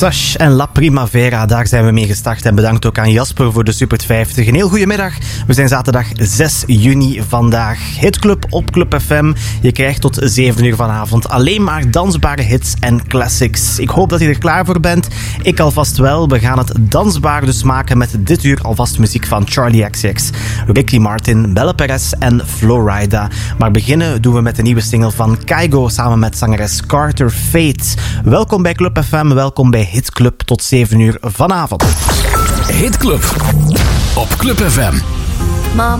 Sash en La Primavera, daar zijn we mee gestart. En bedankt ook aan Jasper voor de Super 50. Een heel goede middag. We zijn zaterdag 6 juni vandaag. Hitclub op Club FM. Je krijgt tot 7 uur vanavond alleen maar dansbare hits en classics. Ik hoop dat je er klaar voor bent. Ik alvast wel. We gaan het dansbaar dus maken met dit uur alvast muziek van Charlie XCX, Ricky Martin, Belle Perez en Florida. Maar beginnen doen we met de nieuwe single van Kygo samen met zangeres Carter Fate. Welkom bij Club FM, welkom bij Hitclub tot 7 uur vanavond. Hitclub op Club FM. Mama